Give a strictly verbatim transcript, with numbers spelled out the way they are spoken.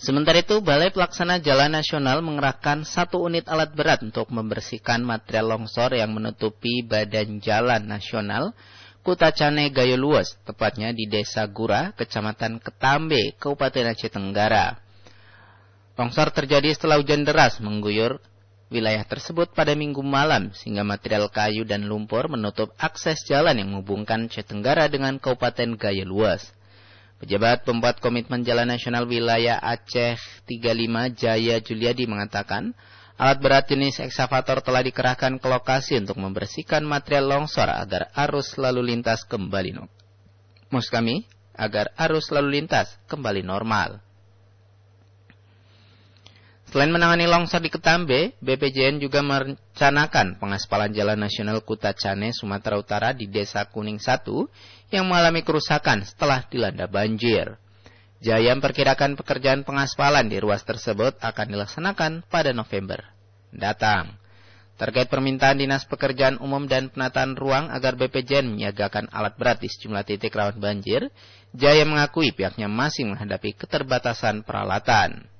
Sementara itu, Balai Pelaksana Jalan Nasional mengerahkan satu unit alat berat untuk membersihkan material longsor yang menutupi badan jalan nasional Kutacane Gayo Luas, tepatnya di Desa Gura, Kecamatan Ketambe, Kabupaten Aceh Tenggara. Longsor terjadi setelah hujan deras mengguyur wilayah tersebut pada Minggu malam, sehingga material kayu dan lumpur menutup akses jalan yang menghubungkan Aceh Tenggara dengan Kabupaten Gayo Luas. Pejabat Pembuat Komitmen Jalan Nasional Wilayah Aceh tiga puluh lima Jaya Juliadi mengatakan, alat berat jenis eksavator telah dikerahkan ke lokasi untuk membersihkan material longsor agar arus lalu lintas kembali normal. Maksud kami, agar arus lalu lintas kembali normal. Selain menangani longsor di Ketambe, B P J N juga merencanakan pengaspalan Jalan Nasional Kutacane, Sumatera Utara di Desa Kuning satu yang mengalami kerusakan setelah dilanda banjir. Jaya memperkirakan pekerjaan pengaspalan di ruas tersebut akan dilaksanakan pada November mendatang. Terkait permintaan Dinas Pekerjaan Umum dan Penataan Ruang agar B P J N menyiagakan alat berat di sejumlah titik rawan banjir, Jaya mengakui pihaknya masih menghadapi keterbatasan peralatan.